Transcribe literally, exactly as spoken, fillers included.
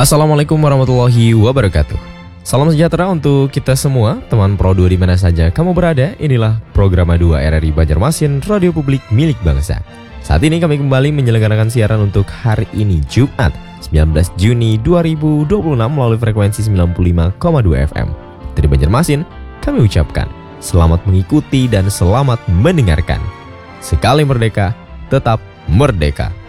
Assalamualaikum warahmatullahi wabarakatuh. Salam sejahtera untuk kita semua, teman Pro dua di mana saja kamu berada. Inilah program dua R R I Banjarmasin, radio publik milik bangsa. Saat ini kami kembali menyelenggarakan siaran untuk hari ini Jumat sembilan belas Juni dua ribu dua puluh enam melalui frekuensi sembilan puluh lima koma dua F M. Dari Banjarmasin, kami ucapkan selamat mengikuti dan selamat mendengarkan. Sekali merdeka, tetap merdeka.